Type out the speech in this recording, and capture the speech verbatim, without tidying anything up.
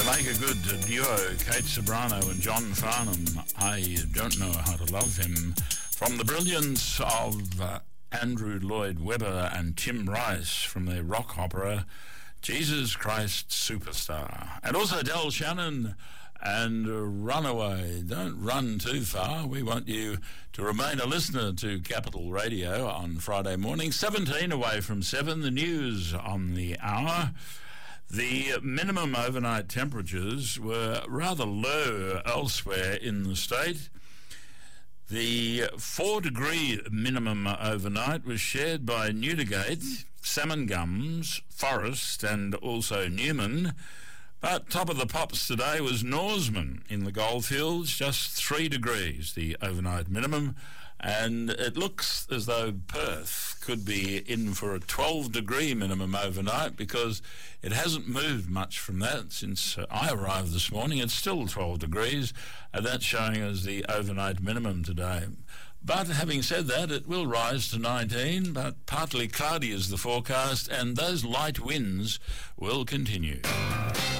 make a good duo, Kate Ceberano and John Farnham. I don't know how to love him. From the brilliance of uh, Andrew Lloyd Webber and Tim Rice from their rock opera, Jesus Christ Superstar. And also Del Shannon and Runaway. Don't run too far. We want you to remain a listener to Capital Radio on Friday morning. seventeen away from seven, the news on the hour. The minimum overnight temperatures were rather low elsewhere in the state. The four-degree minimum overnight was shared by Newdigate, Salmon Gums, Forest and also Newman. But top of the pops today was Norseman in the Goldfields, just three degrees, the overnight minimum. And it looks as though Perth could be in for a twelve-degree minimum overnight because it hasn't moved much from that since I arrived this morning. It's still twelve degrees, and that's showing us the overnight minimum today. But having said that, it will rise to nineteen, but partly cloudy is the forecast, and those light winds will continue.